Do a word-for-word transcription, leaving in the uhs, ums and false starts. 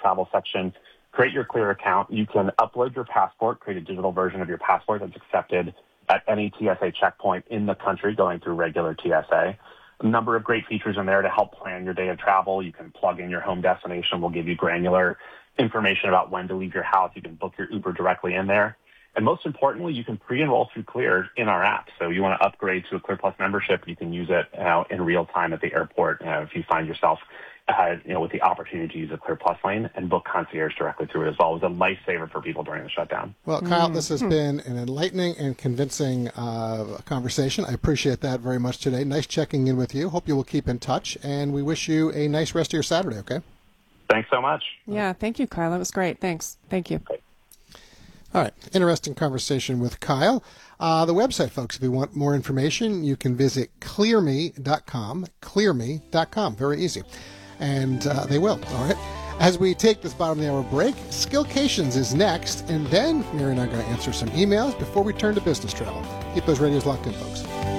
travel section, create your Clear account. You can upload your passport, create a digital version of your passport that's accepted at any T S A checkpoint in the country going through regular T S A. A number of great features in there to help plan your day of travel. You can plug in your home destination. We'll give you granular information about when to leave your house. You can book your Uber directly in there. And most importantly, you can pre-enroll through Clear in our app. So you want to upgrade to a Clear Plus membership, you can use it uh, in real time at the airport uh, if you find yourself uh, you know, with the opportunity to use a Clear Plus lane and book concierge directly through it as well. It was a lifesaver for people during the shutdown. Well, Kyle, this has been an enlightening and convincing uh, conversation. I appreciate that very much today. Nice checking in with you. Hope you will keep in touch, and we wish you a nice rest of your Saturday, okay? Thanks so much. Yeah, thank you, Kyle. That was great. Thanks. Thank you. Okay. All right, interesting conversation with Kyle. Uh, the website, folks, if you want more information, you can visit clear me dot com, clear me dot com. Very easy. And uh, they will, all right? As we take this bottom of the hour break, Skillcations is next, and then Mary and I are going to answer some emails before we turn to business travel. Keep those radios locked in, folks.